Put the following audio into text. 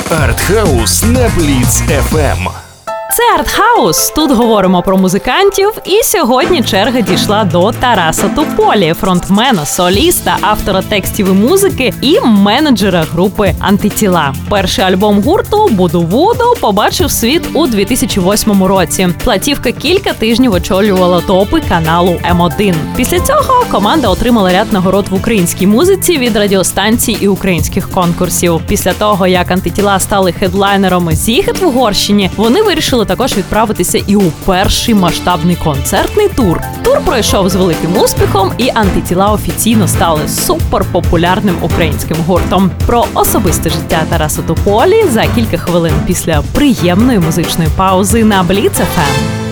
Артхаус на Бліц FM. Це Артхаус. Тут говоримо про музикантів. І сьогодні черга дійшла до Тараса Тополі, фронтмена, соліста, автора текстів і музики і менеджера групи «Антитіла». Перший альбом гурту «Буду-Вуду» побачив світ у 2008 році. Платівка кілька тижнів очолювала топи каналу М1. Після цього команда отримала ряд нагород в українській музиці від радіостанцій і українських конкурсів. Після того, як «Антитіла» стали хедлайнерами «Зігет» в Угорщині, вони вирішили також відправитися і у перший масштабний концертний тур. Тур пройшов з великим успіхом, і «Антитіла» офіційно стали суперпопулярним українським гуртом. Про особисте життя Тараса Тополі за кілька хвилин після приємної музичної паузи на Бліц FM.